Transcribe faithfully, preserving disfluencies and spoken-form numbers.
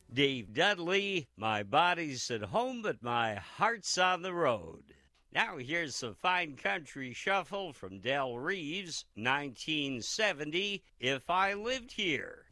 Dave Dudley, my body's at home, but my heart's on the road. Now here's some fine country shuffle from Del Reeves, nineteen seventy, If I Lived Here.